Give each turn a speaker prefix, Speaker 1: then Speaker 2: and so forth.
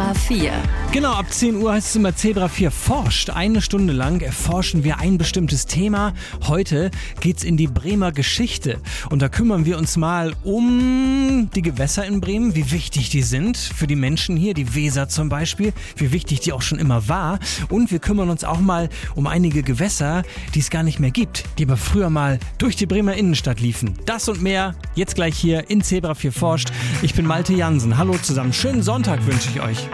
Speaker 1: Zebra 4.
Speaker 2: Genau, ab 10 Uhr heißt es immer Zebra 4 forscht. Eine Stunde lang erforschen wir ein bestimmtes Thema. Heute geht's in die Bremer Geschichte. Und da kümmern wir uns mal um die Gewässer in Bremen, wie wichtig die sind für die Menschen hier, die Weser zum Beispiel, wie wichtig die auch schon immer war. Und wir kümmern uns auch mal um einige Gewässer, die es gar nicht mehr gibt, die aber früher mal durch die Bremer Innenstadt liefen. Das und mehr jetzt gleich hier in Zebra 4 forscht. Ich bin Malte Jansen. Hallo zusammen. Schönen Sonntag wünsche ich euch.